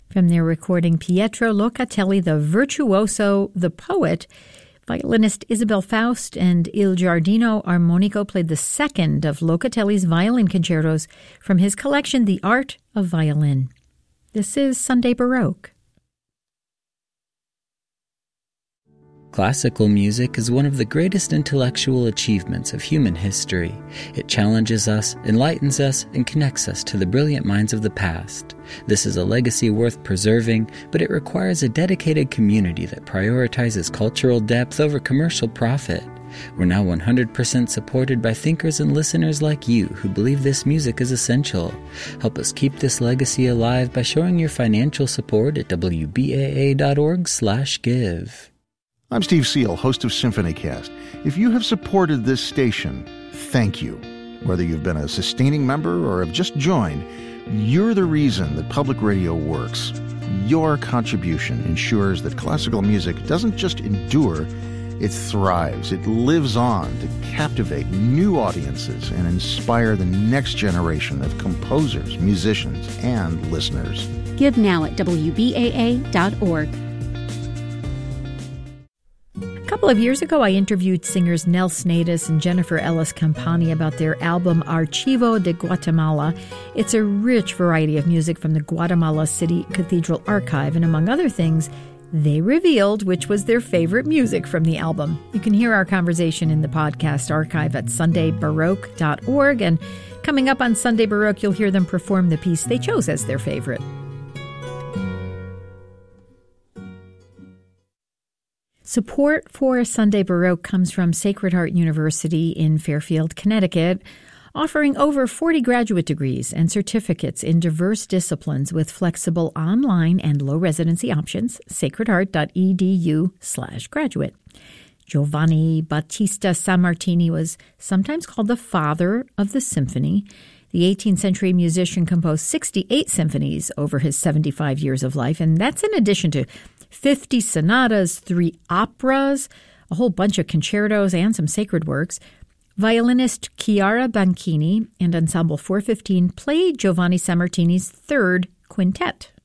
From their recording Pietro Locatelli, the virtuoso, the poet, violinist Isabel Faust and Il Giardino Armonico played the second of Locatelli's violin concertos from his collection, The Art of Violin. This is Sunday Baroque. Classical music is one of the greatest intellectual achievements of human history. It challenges us, enlightens us, and connects us to the brilliant minds of the past. This is a legacy worth preserving, but it requires a dedicated community that prioritizes cultural depth over commercial profit. We're now 100% supported by thinkers and listeners like you who believe this music is essential. Help us keep this legacy alive by showing your financial support at wbaa.org/give. I'm Steve Seal, host of SymphonyCast. If you have supported this station, thank you. Whether you've been a sustaining member or have just joined, you're the reason that public radio works. Your contribution ensures that classical music doesn't just endure, it thrives. It lives on to captivate new audiences and inspire the next generation of composers, musicians, and listeners. Give now at wbaa.org. A couple of years ago, I interviewed singers Nell Snadis and Jennifer Ellis Campani about their album Archivo de Guatemala. It's a rich variety of music from the Guatemala City Cathedral Archive, and among other things, they revealed which was their favorite music from the album. You can hear our conversation in the podcast archive at sundaybaroque.org, and coming up on Sunday Baroque, you'll hear them perform the piece they chose as their favorite. Support for Sunday Baroque comes from Sacred Heart University in Fairfield, Connecticut, offering over 40 graduate degrees and certificates in diverse disciplines with flexible online and low residency options. sacredheart.edu/graduate. Giovanni Battista Sammartini was sometimes called the father of the symphony. The 18th century musician composed 68 symphonies over his 75 years of life, and that's in addition to 50 sonatas, 3 operas, a whole bunch of concertos, and some sacred works. Violinist Chiara Banchini and Ensemble 415 played Giovanni Sammartini's third quintet.